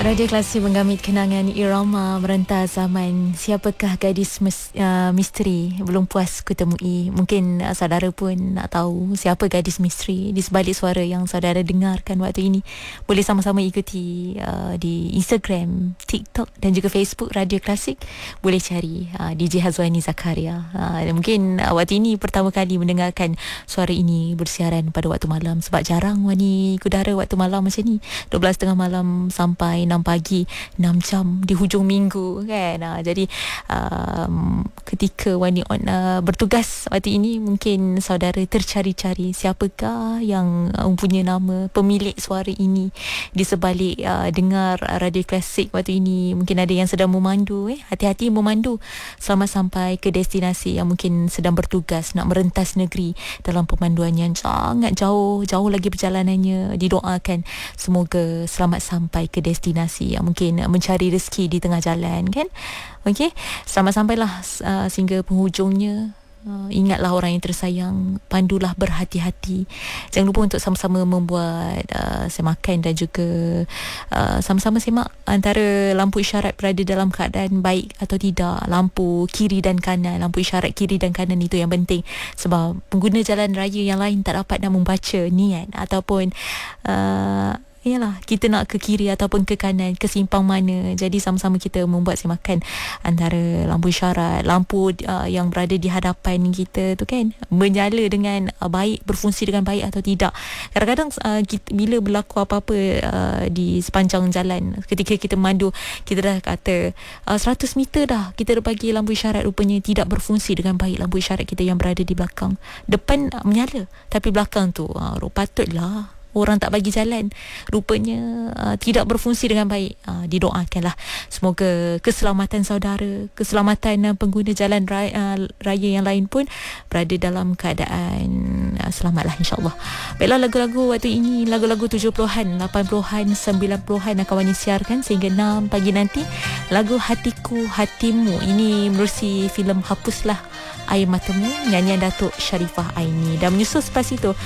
Radio Klasik menggamit kenangan irama merentas zaman Siapakah Gadis Misteri. Belum puas kutemui. Mungkin saudara pun nak tahu siapa gadis misteri di sebalik suara yang saudara dengarkan waktu ini. Boleh sama-sama ikuti di Instagram, TikTok dan juga Facebook Radio Klasik. Boleh cari DJ Hazwani Zakaria. Mungkin waktu ini pertama kali mendengarkan suara ini bersiaran pada waktu malam, sebab jarang Wani kudara waktu malam macam ni, 12.30 malam sampai 6 pagi, 6 jam di hujung minggu kan. Jadi ketika Wani bertugas waktu ini, mungkin saudara tercari-cari siapakah yang mempunyai nama pemilik suara ini di sebalik dengar Radio Klasik waktu ini. Mungkin ada yang sedang memandu, hati-hati memandu selamat sampai ke destinasi yang mungkin sedang bertugas nak merentas negeri dalam pemanduan yang sangat jauh lagi perjalanannya. Didoakan semoga selamat sampai ke destinasi yang mungkin mencari rezeki di tengah jalan kan. Okey, selamat sampailah sehingga penghujungnya. Ingatlah orang yang tersayang, pandulah berhati-hati. Jangan lupa untuk sama-sama membuat semakan dan juga sama-sama semak antara lampu isyarat berada dalam keadaan baik atau tidak. Lampu kiri dan kanan, lampu isyarat kiri dan kanan itu yang penting, sebab pengguna jalan raya yang lain tak dapat nak membaca niat ataupun yalah, kita nak ke kiri ataupun ke kanan, ke simpang mana. Jadi sama-sama kita membuat semakan antara lampu isyarat, lampu yang berada di hadapan kita tu kan, menyala dengan baik, berfungsi dengan baik atau tidak. Kadang-kadang bila berlaku apa-apa di sepanjang jalan, ketika kita memandu, kita dah kata 100 meter dah kita dah bagi lampu isyarat, rupanya tidak berfungsi dengan baik lampu isyarat kita yang berada di belakang. Depan menyala tapi belakang tu patutlah orang tak bagi jalan, rupanya tidak berfungsi dengan baik. Didoakanlah semoga keselamatan saudara, keselamatan pengguna jalan raya yang lain pun berada dalam keadaan selamatlah, insyaAllah. Baiklah, lagu-lagu waktu ini, lagu-lagu 70-an, 80-an, 90-an akan Wani siarkan sehingga 6 pagi nanti. Lagu Hatiku Hatimu ini menerusi filem Hapuslah Air Matamu, nyanyian Datuk Sharifah Aini, dan menyusul selepas itu